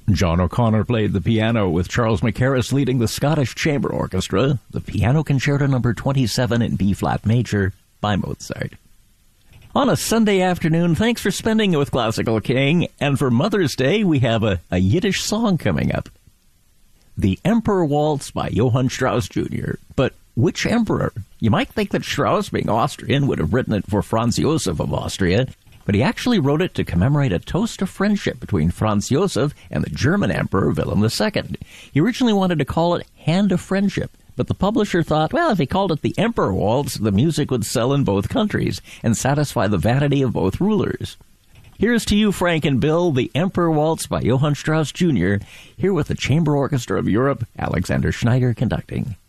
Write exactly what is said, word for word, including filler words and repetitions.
John O'Connor played the piano with Charles Mackerras leading the Scottish Chamber Orchestra, the Piano Concerto number twenty-seven in B-flat major by Mozart. On a Sunday afternoon, thanks for spending it with Classical King, and for Mother's Day, we have a, a Yiddish song coming up. The Emperor Waltz by Johann Strauss Junior But which emperor? You might think that Strauss, being Austrian, would have written it for Franz Josef of Austria, but he actually wrote it to commemorate a toast of friendship between Franz Josef and the German Emperor Wilhelm the Second. He originally wanted to call it Hand of Friendship, but the publisher thought, well, if he called it the Emperor Waltz, the music would sell in both countries and satisfy the vanity of both rulers. Here's to you, Frank and Bill, the Emperor Waltz by Johann Strauss Junior, here with the Chamber Orchestra of Europe, Alexander Schneider conducting.